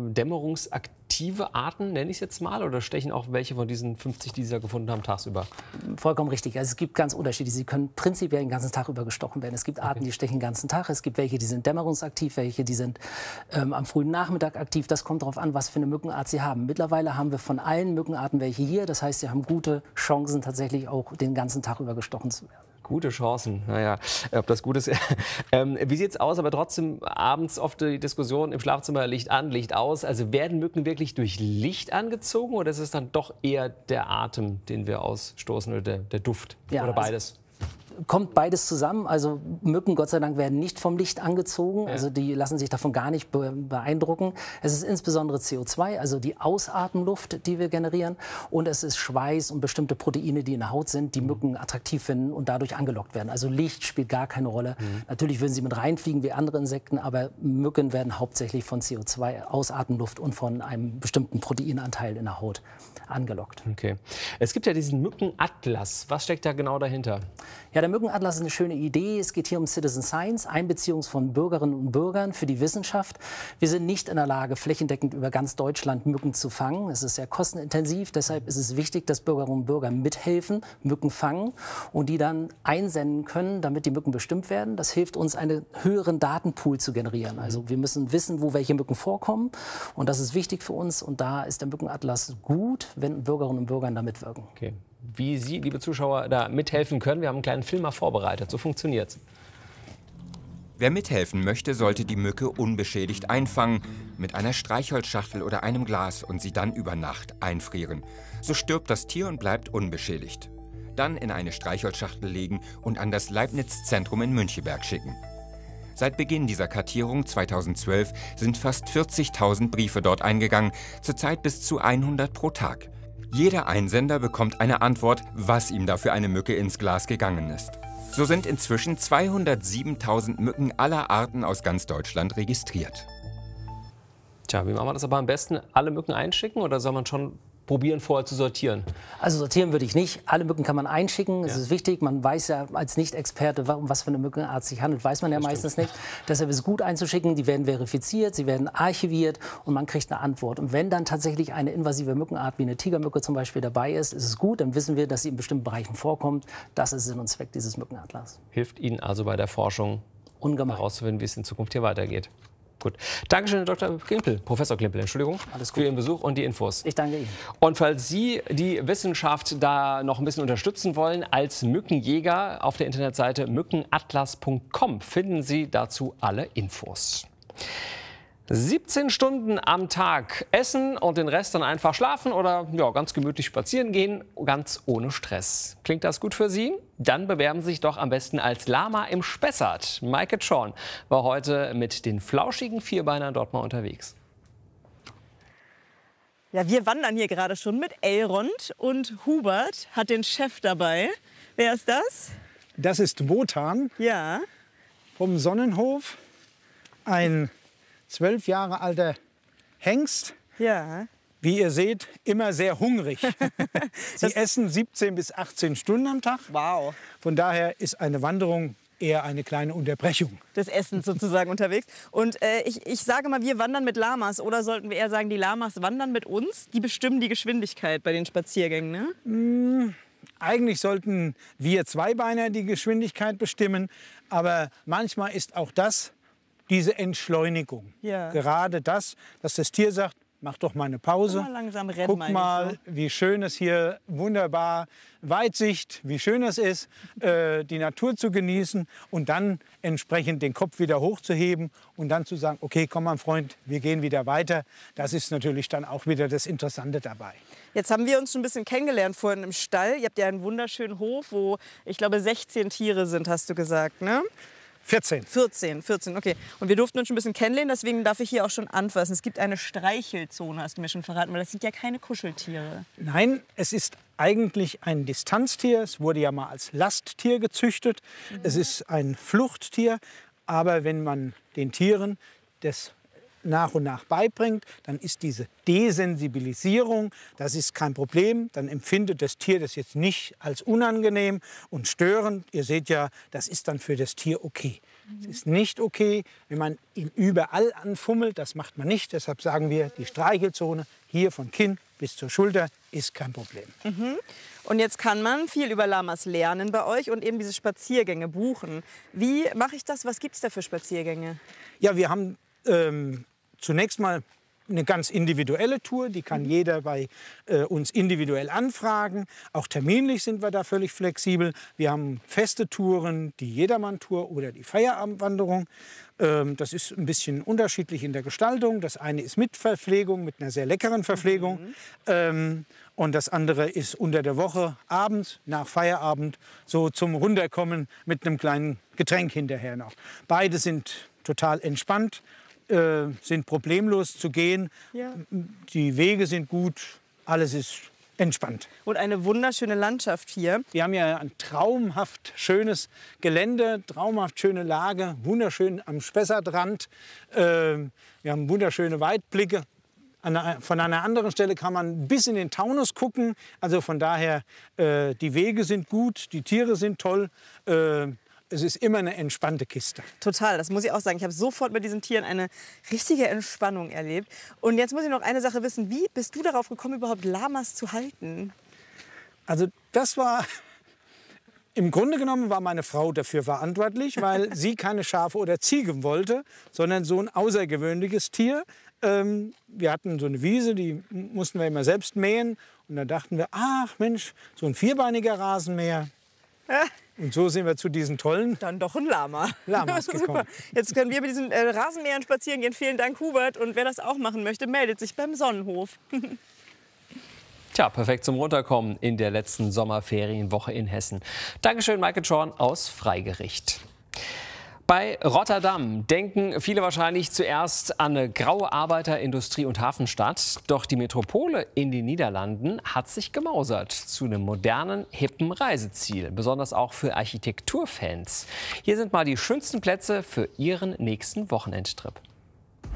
dämmerungsaktive Arten, nenne ich es jetzt mal? Oder stechen auch welche von diesen 50, die Sie da gefunden haben, tagsüber? Vollkommen richtig. Also es gibt ganz unterschiedliche. Sie können prinzipiell den ganzen Tag über gestochen werden. Es gibt Arten, die stechen den ganzen Tag. Es gibt welche, die sind dämmerungsaktiv, welche, die sind am frühen Nachmittag aktiv. Das kommt darauf an, was für eine Mückenart Sie haben. Mittlerweile haben wir von allen Mückenarten welche hier. Das heißt, Sie haben gute Chancen, tatsächlich auch den ganzen Tag über gestochen zu werden. Gute Chancen. Naja, ob das gut ist. Wie sieht es aus? Aber trotzdem abends oft die Diskussion im Schlafzimmer, Licht an, Licht aus. Also werden Mücken wirklich durch Licht angezogen oder ist es dann doch eher der Atem, den wir ausstoßen oder der Duft oder beides? Kommt beides zusammen. Also Mücken, Gott sei Dank, werden nicht vom Licht angezogen. Also die lassen sich davon gar nicht beeindrucken. Es ist insbesondere CO2, also die Ausatemluft, die wir generieren. Und es ist Schweiß und bestimmte Proteine, die in der Haut sind, die Mücken attraktiv finden und dadurch angelockt werden. Also Licht spielt gar keine Rolle. Natürlich würden sie mit reinfliegen wie andere Insekten, aber Mücken werden hauptsächlich von CO2, Ausatemluft und von einem bestimmten Proteinanteil in der Haut angelockt. Okay. Es gibt ja diesen Mückenatlas. Was steckt da genau dahinter? Ja, der Mückenatlas ist eine schöne Idee. Es geht hier um Citizen Science, Einbeziehung von Bürgerinnen und Bürgern für die Wissenschaft. Wir sind nicht in der Lage, flächendeckend über ganz Deutschland Mücken zu fangen. Es ist sehr kostenintensiv. Deshalb ist es wichtig, dass Bürgerinnen und Bürger mithelfen, Mücken fangen und die dann einsenden können, damit die Mücken bestimmt werden. Das hilft uns, einen höheren Datenpool zu generieren. Also wir müssen wissen, wo welche Mücken vorkommen. Und das ist wichtig für uns. Und da ist der Mückenatlas gut, wenn Bürgerinnen und Bürger da mitwirken. Okay. Wie Sie, liebe Zuschauer, da mithelfen können, wir haben einen kleinen Film mal vorbereitet. So funktioniert's. Wer mithelfen möchte, sollte die Mücke unbeschädigt einfangen, mit einer Streichholzschachtel oder einem Glas und sie dann über Nacht einfrieren. So stirbt das Tier und bleibt unbeschädigt. Dann in eine Streichholzschachtel legen und an das Leibniz-Zentrum in Müncheberg schicken. Seit Beginn dieser Kartierung 2012 sind fast 40.000 Briefe dort eingegangen, zurzeit bis zu 100 pro Tag. Jeder Einsender bekommt eine Antwort, was ihm da für eine Mücke ins Glas gegangen ist. So sind inzwischen 207.000 Mücken aller Arten aus ganz Deutschland registriert. Tja, wie machen wir das aber am besten? Alle Mücken einschicken oder soll man schon probieren, vorher zu sortieren? Also sortieren würde ich nicht. Alle Mücken kann man einschicken. Es ist wichtig. Man weiß ja als Nicht-Experte, um was für eine Mückenart sich handelt, weiß man ja meistens nicht. Deshalb ist es gut einzuschicken. Die werden verifiziert, sie werden archiviert und man kriegt eine Antwort. Und wenn dann tatsächlich eine invasive Mückenart wie eine Tigermücke zum Beispiel dabei ist, ist es gut. Dann wissen wir, dass sie in bestimmten Bereichen vorkommt. Das ist Sinn und Zweck dieses Mückenatlas. Hilft Ihnen also bei der Forschung ungemein herauszufinden, wie es in Zukunft hier weitergeht. Gut. Dankeschön, Herr Dr. Klimpel, Professor Klimpel, Entschuldigung, für Ihren Besuch und die Infos. Ich danke Ihnen. Und falls Sie die Wissenschaft da noch ein bisschen unterstützen wollen, als Mückenjäger auf der Internetseite mückenatlas.com finden Sie dazu alle Infos. 17 Stunden am Tag essen und den Rest dann einfach schlafen oder ja, ganz gemütlich spazieren gehen, ganz ohne Stress. Klingt das gut für Sie? Dann bewerben Sie sich doch am besten als Lama im Spessart. Maike Schorn war heute mit den flauschigen Vierbeinern dort mal unterwegs. Ja, wir wandern hier gerade schon mit Elrond und Hubert hat den Chef dabei. Wer ist das? Das ist Wotan. Ja. Vom Sonnenhof. Ein 12 Jahre alter Hengst. Ja. Wie ihr seht, immer sehr hungrig. Sie essen 17 bis 18 Stunden am Tag. Wow. Von daher ist eine Wanderung eher eine kleine Unterbrechung. Des Essens sozusagen unterwegs. Und ich sage mal, wir wandern mit Lamas. Oder sollten wir eher sagen, die Lamas wandern mit uns? Die bestimmen die Geschwindigkeit bei den Spaziergängen, ne? Eigentlich sollten wir Zweibeiner die Geschwindigkeit bestimmen. Aber manchmal ist auch das diese Entschleunigung. Ja. Gerade das, dass das Tier sagt, mach doch mal eine Pause. Mal langsam rennen, Guck mal, wie schön es hier, wunderbar, Weitsicht, wie schön es ist, die Natur zu genießen und dann entsprechend den Kopf wieder hochzuheben und dann zu sagen, okay, komm mein Freund, wir gehen wieder weiter. Das ist natürlich dann auch wieder das Interessante dabei. Jetzt haben wir uns schon ein bisschen kennengelernt vorhin im Stall. Ihr habt ja einen wunderschönen Hof, wo ich glaube 16 Tiere sind, hast du gesagt, ne? 14. 14, okay. Und wir durften uns schon ein bisschen kennenlernen, deswegen darf ich hier auch schon anfassen. Es gibt eine Streichelzone, hast du mir schon verraten, weil das sind ja keine Kuscheltiere. Nein, es ist eigentlich ein Distanztier. Es wurde ja mal als Lasttier gezüchtet. Es ist ein Fluchttier. Aber wenn man den Tieren das nach und nach beibringt, dann ist diese Desensibilisierung, das ist kein Problem. Dann empfindet das Tier das jetzt nicht als unangenehm und störend. Ihr seht ja, das ist dann für das Tier okay. Es ist nicht okay, wenn man ihn überall anfummelt. Das macht man nicht. Deshalb sagen wir, die Streichelzone hier von Kinn bis zur Schulter ist kein Problem. Und jetzt kann man viel über Lamas lernen bei euch und eben diese Spaziergänge buchen. Wie mache ich das? Was gibt es da für Spaziergänge? Ja, wir haben zunächst mal eine ganz individuelle Tour, die kann jeder bei uns individuell anfragen. Auch terminlich sind wir da völlig flexibel. Wir haben feste Touren, die Jedermann-Tour oder die Feierabendwanderung. Das ist ein bisschen unterschiedlich in der Gestaltung. Das eine ist mit Verpflegung, mit einer sehr leckeren Verpflegung. Und das andere ist unter der Woche, abends, nach Feierabend, so zum Runterkommen mit einem kleinen Getränk hinterher noch. Beide sind total entspannt. Sind problemlos zu gehen. Ja. Die Wege sind gut, alles ist entspannt. Und eine wunderschöne Landschaft hier. Wir haben ja ein traumhaft schönes Gelände, traumhaft schöne Lage, wunderschön am Spessartrand. Wir haben wunderschöne Weitblicke. Von einer anderen Stelle kann man bis in den Taunus gucken. Also von daher, die Wege sind gut, die Tiere sind toll. Es ist immer eine entspannte Kiste. Total, das muss ich auch sagen. Ich habe sofort mit diesen Tieren eine richtige Entspannung erlebt. Und jetzt muss ich noch eine Sache wissen. Wie bist du darauf gekommen, überhaupt Lamas zu halten? Also das war, im Grunde genommen war meine Frau dafür verantwortlich, weil sie keine Schafe oder Ziegen wollte, sondern so ein außergewöhnliches Tier. Wir hatten so eine Wiese, die mussten wir immer selbst mähen. Und da dachten wir, ach Mensch, so ein vierbeiniger Rasenmäher. Und so sind wir zu diesen tollen Dann doch ein Lama. Lamas gekommen. Jetzt können wir mit diesen Rasenmähern spazieren gehen. Vielen Dank, Hubert. Und wer das auch machen möchte, meldet sich beim Sonnenhof. Tja, perfekt zum Runterkommen in der letzten Sommerferienwoche in Hessen. Dankeschön, Maike Schorn aus Freigericht. Bei Rotterdam denken viele wahrscheinlich zuerst an eine graue Arbeiterindustrie- und Hafenstadt. Doch die Metropole in den Niederlanden hat sich gemausert zu einem modernen, hippen Reiseziel. Besonders auch für Architekturfans. Hier sind mal die schönsten Plätze für Ihren nächsten Wochenendtrip.